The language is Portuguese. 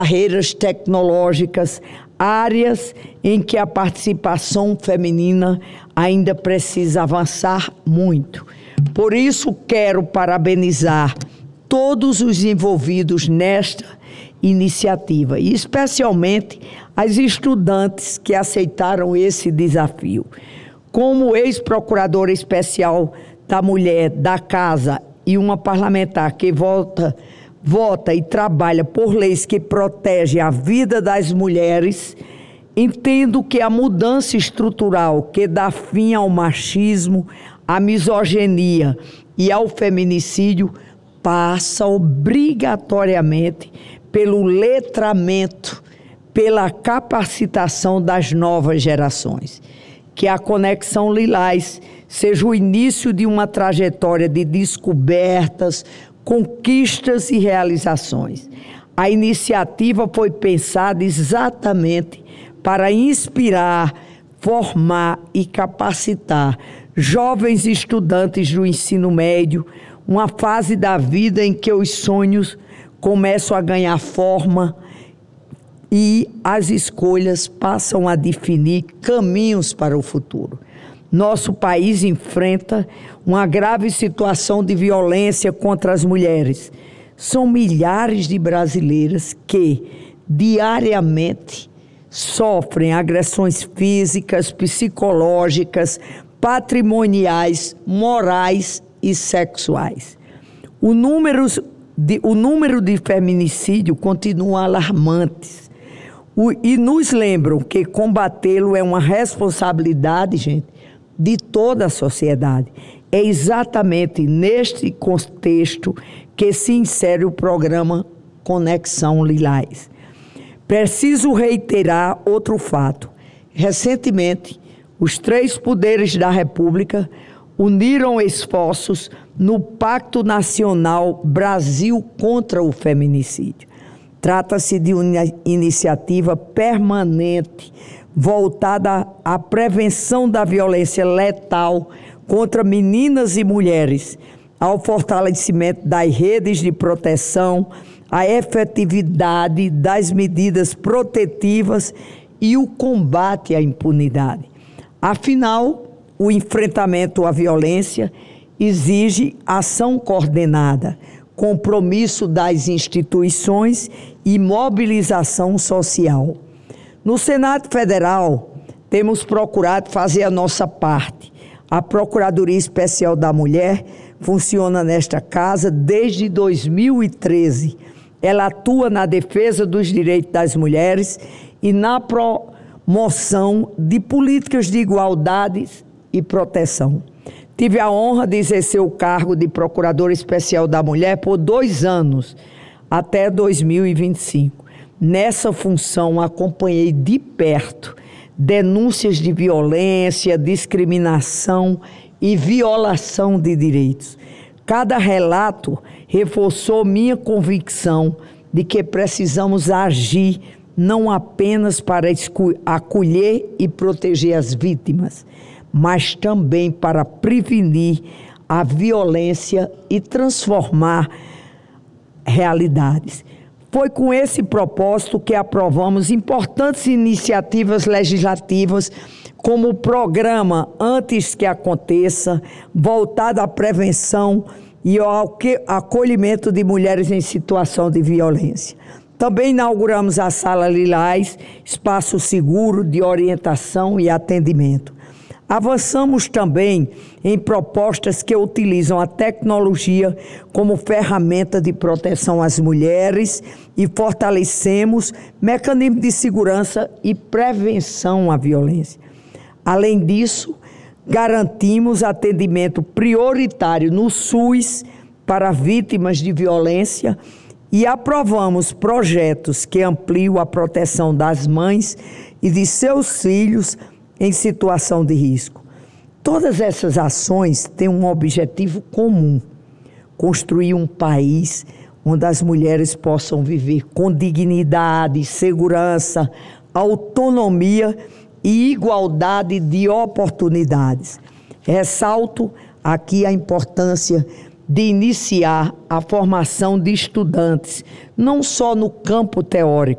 carreiras tecnológicas, áreas em que a participação feminina ainda precisa avançar muito. Por isso, quero parabenizar todos os envolvidos nesta iniciativa, e especialmente as estudantes que aceitaram esse desafio. Como ex-procuradora especial da mulher da Casa e uma parlamentar que vota e trabalha por leis que protegem a vida das mulheres, entendo que a mudança estrutural que dá fim ao machismo, à misoginia e ao feminicídio passa obrigatoriamente pelo letramento, pela capacitação das novas gerações. Que a Conexão Lilás seja o início de uma trajetória de descobertas, conquistas e realizações. A iniciativa foi pensada exatamente para inspirar, formar e capacitar jovens estudantes do ensino médio, uma fase da vida em que os sonhos começam a ganhar forma e as escolhas passam a definir caminhos para o futuro. Nosso país enfrenta uma grave situação de violência contra as mulheres. São milhares de brasileiras que, diariamente, sofrem agressões físicas, psicológicas, patrimoniais, morais e sexuais. O número de feminicídio continua alarmante e nos lembram que combatê-lo é uma responsabilidade, gente, de toda a sociedade. É exatamente neste contexto que se insere o programa Conexão Lilás. Preciso reiterar outro fato. Recentemente, os 3 poderes da República uniram esforços no Pacto Nacional Brasil contra o Feminicídio. Trata-se de uma iniciativa permanente voltada à prevenção da violência letal contra meninas e mulheres, ao fortalecimento das redes de proteção, à efetividade das medidas protetivas e o combate à impunidade. Afinal, o enfrentamento à violência exige ação coordenada, compromisso das instituições e mobilização social. No Senado Federal, temos procurado fazer a nossa parte. A Procuradoria Especial da Mulher funciona nesta casa desde 2013. Ela atua na defesa dos direitos das mulheres e na promoção de políticas de igualdade e proteção. Tive a honra de exercer o cargo de Procuradora Especial da Mulher por 2 anos, até 2025. Nessa função, acompanhei de perto denúncias de violência, discriminação e violação de direitos. Cada relato reforçou minha convicção de que precisamos agir não apenas para acolher e proteger as vítimas, mas também para prevenir a violência e transformar realidades. Foi com esse propósito que aprovamos importantes iniciativas legislativas, como o programa Antes que Aconteça, voltado à prevenção e ao acolhimento de mulheres em situação de violência. Também inauguramos a Sala Lilás, espaço seguro de orientação e atendimento. Avançamos também em propostas que utilizam a tecnologia como ferramenta de proteção às mulheres e fortalecemos mecanismos de segurança e prevenção à violência. Além disso, garantimos atendimento prioritário no SUS para vítimas de violência e aprovamos projetos que ampliam a proteção das mães e de seus filhos em situação de risco. Todas essas ações têm um objetivo comum: construir um país onde as mulheres possam viver com dignidade, segurança, autonomia e igualdade de oportunidades. Ressalto aqui a importância de iniciar a formação de estudantes, não só no campo teórico,